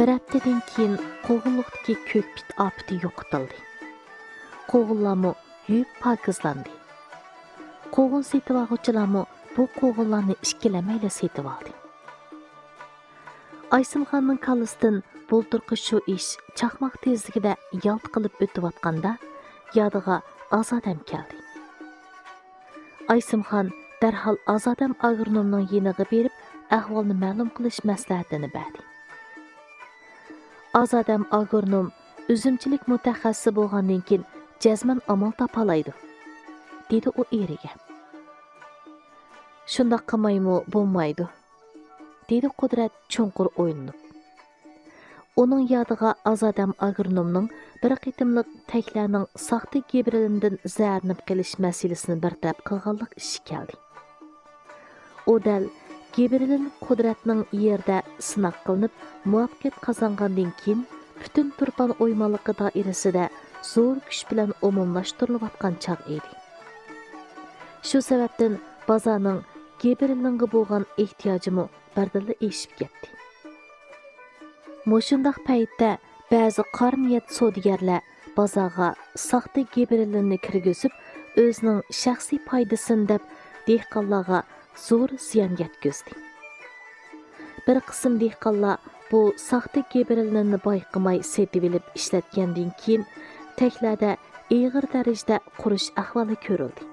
Bir haftadan keyin qo'g'inliqdagi ko'kpit ofati yo'qitildi. Qo'g'inlarmi yuyib pokizlandi. Qo'g'in setib oluvchilarmi bu qo'g'inlarni ikkilamayla setib oldi. Aysimxonning kallasidan bulturqi shu ish chaqmoq tezligida yalt qilib o'tayotganda yodiga Azodam keldi. Aysimxon darhol Azodam agronomning yeniga berib ahvolni ma'lum qilish maslahatini berdi. Azodam agronom üzümchilik mutaxassisi bo'lgandan keyin jazman amal topalaydi, dedi u eriga. Shundoq qilmaymi bo'lmaydi, dedi Qudrat cho'nqur o'ylanib. Uning yodiga Azodam agronomning bir qitimliq taklarning saxta gibrilindan zaharlanib qolish masalasini bartaraf qilganlik ishi keldi. U dal Gibrilin Qudratning yerda sinoq qilinib, muvaffaqiyat qozongandan keyin butun turpan o'ymonligi doirasida zo'r kuch bilan umumlashtirilgan chaq edi. Shu sababdan bozorning Gibrilinga bo'lgan ehtiyojimi birdilla eshib ketdi. Mushundaq paytda ba'zi qor niyat savdogarlar bozorga saxta Gibrilinni kirgizib, o'zining shaxsiy foydasini deb dehqonlarga zo'r ziyon yetkazdi. Bir qism dehqonlar bu saxta Gibrilinni bayqamay setib olib ishlatgandan keyin taklarda ig'ir darajada qurish ahvoli ko'rildi.